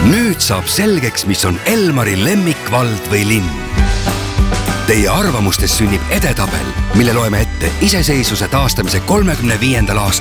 Nüüd saab selgeks, mis on Elmari lemmikvald või linn. Teie arvamustes sünnib edetabel, mille loeme ette iseseisvuse taastamise 35. aastal.